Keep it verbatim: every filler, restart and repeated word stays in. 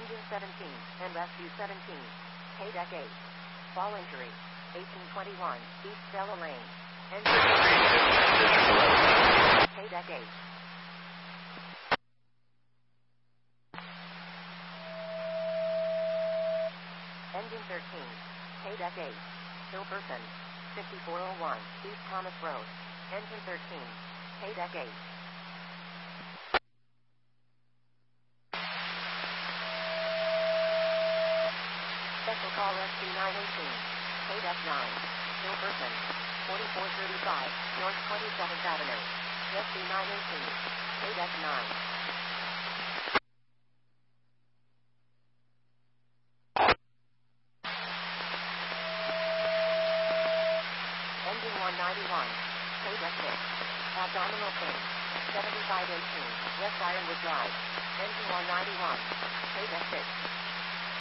Engine seventeen, and Rescue seventeen. K-Deck eight. Fall injury. eighteen twenty-one, East Stella Lane. Engine K-Deck eight. Engine thirteen. K-Deck eight. Hilperson. fifty-four oh one, East Thomas Road. Engine thirteen. K-Deck eight. Special call Rescue nine eighteen. K-Deck nine. Hilperson. forty-four thirty-five, North twenty-seventh Avenue. Rescue nine eighteen. K-Deck nine. Engine one ninety-one. K-Deck six. Abdominal pain. seventy-five eighteen, West Ironwood Drive. Engine one ninety-one. K-Deck six.